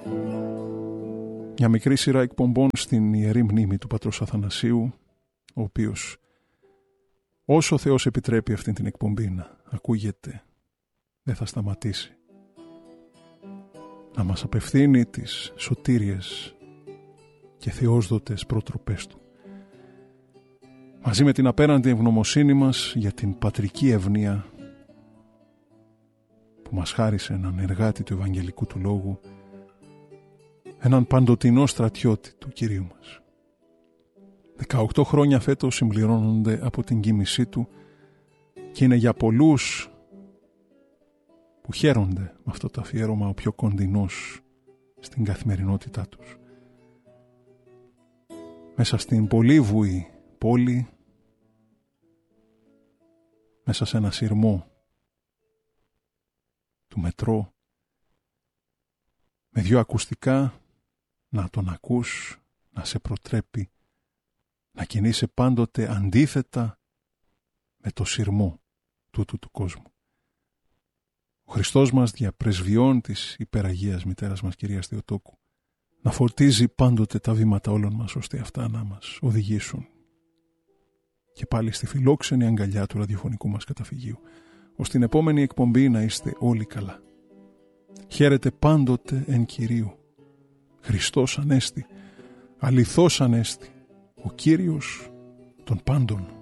Μια μικρή σειρά εκπομπών στην ιερή μνήμη του πατρός Αθανασίου, ο οποίος, όσο ο Θεός επιτρέπει αυτή την εκπομπή να ακούγεται, δεν θα σταματήσει να μας απευθύνει τις σωτήριες και θεόσδοτες προτροπές του, μαζί με την απέραντη ευγνωμοσύνη μας για την πατρική ευνοία που μας χάρισε έναν εργάτη του Ευαγγελικού του Λόγου, έναν παντοτινό στρατιώτη του Κυρίου μας. 18 χρόνια φέτος συμπληρώνονται από την κοίμησή του και είναι για πολλούς που χαίρονται με αυτό το αφιέρωμα ο πιο κοντινός στην καθημερινότητά τους. Μέσα στην πολύβουη πόλη, μέσα σε ένα σειρμό του μετρό, με 2 ακουστικά να τον ακούς, να σε προτρέπει να κινείσαι πάντοτε αντίθετα με το σειρμό τούτου του κόσμου. Ο Χριστός μας δια πρεσβειών της υπεραγίας μητέρας μας Κυρίας Θεοτόκου να φορτίζει πάντοτε τα βήματα όλων μας, ώστε αυτά να μας οδηγήσουν και πάλι στη φιλόξενη αγκαλιά του ραδιοφωνικού μας καταφυγίου, ώστε την επόμενη εκπομπή να είστε όλοι καλά. Χαίρετε πάντοτε εν Κυρίου. Χριστός Ανέστη, αληθώς Ανέστη, ο Κύριος των πάντων.